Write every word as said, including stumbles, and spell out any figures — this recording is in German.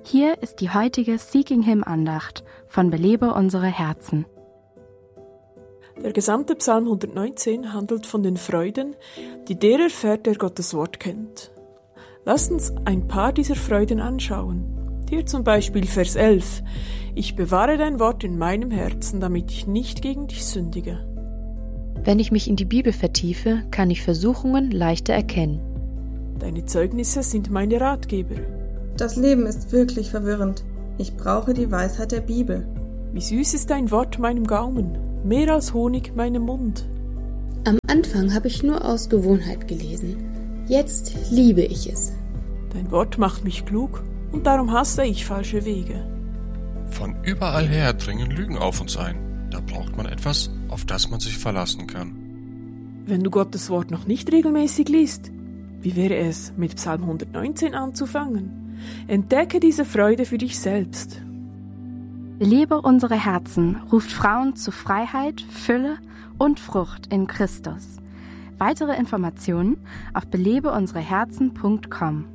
Hier ist die heutige Seeking Him Andacht von Belebe unsere Herzen. Der gesamte Psalm hundertneunzehn handelt von den Freuden, die der erfährt, der Gottes Wort kennt. Lasst uns ein paar dieser Freuden anschauen. Hier zum Beispiel Vers elf. Ich bewahre dein Wort in meinem Herzen, damit ich nicht gegen dich sündige. Wenn ich mich in die Bibel vertiefe, kann ich Versuchungen leichter erkennen. Deine Zeugnisse sind meine Ratgeber. Das Leben ist wirklich verwirrend. Ich brauche die Weisheit der Bibel. Wie süß ist dein Wort meinem Gaumen, mehr als Honig meinem Mund. Am Anfang habe ich nur aus Gewohnheit gelesen. Jetzt liebe ich es. Dein Wort macht mich klug und darum hasse ich falsche Wege. Von überall her dringen Lügen auf uns ein. Da braucht man etwas, auf das man sich verlassen kann. Wenn du Gottes Wort noch nicht regelmäßig liest, wie wäre es, mit Psalm hundertneunzehn anzufangen? Entdecke diese Freude für dich selbst. Belebe unsere Herzen ruft Frauen zu Freiheit, Fülle und Frucht in Christus. Weitere Informationen auf belebe unsere herzen punkt com.